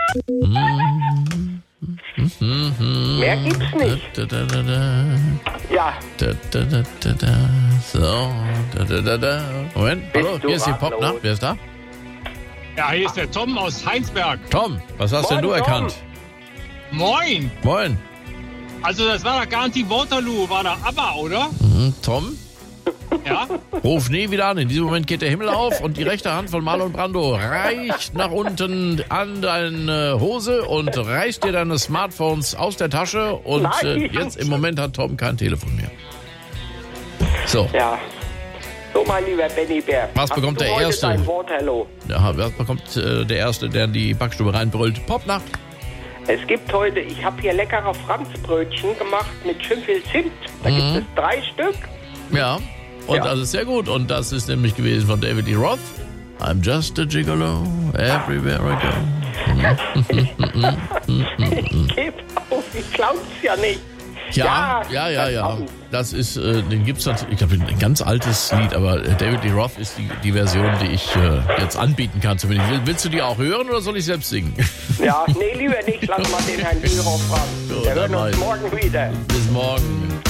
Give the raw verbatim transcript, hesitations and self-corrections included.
Mehr gibt's nicht. Da, da, da, da. Ja. Da, da, da, da, da. So. Da, da, da, da. Moment. Bist Hallo, du hier ist die ratlos? Popnacht. Wer ist da? Ja, hier ist der Tom aus Heinsberg. Tom, was hast Moin, denn du Tom. erkannt? Moin. Moin. Also das war doch garantiert Waterloo, war da ABBA, oder? Mhm, Tom, Ja. ruf nie wieder an. In diesem Moment geht der Himmel auf und die rechte Hand von Marlon Brando reicht nach unten an deine Hose und reißt dir deine Smartphones aus der Tasche. Und äh, Nein. jetzt im Moment hat Tom kein Telefon mehr. So, Ja. So, mein lieber Benny Bär. Was hast bekommt du der heute Erste? Dein Waterloo? ja, was bekommt äh, der Erste, der in die Backstube reinbrüllt? Popnacht. Es gibt heute, ich habe hier leckere Franzbrötchen gemacht mit schön viel Zimt. Da Mhm. gibt es drei Stück. Ja, und Ja. das ist sehr gut. Und das ist nämlich gewesen von David Lee Roth. I'm just a gigolo, everywhere I go. Gib auf, ich glaub's ja nicht. Ja, ja, ja, ja. Das ist, äh, den gibt's natürlich, ich glaube, ein ganz altes Lied, aber äh, David Lee Roth ist die, die Version, die ich äh, jetzt anbieten kann. Zumindest. Will- Willst du die auch hören oder soll ich selbst singen? Ja, nee, lieber nicht. Lass mal den Herrn Biro fragen. So, Wir hören dann uns mal. morgen wieder. Bis morgen.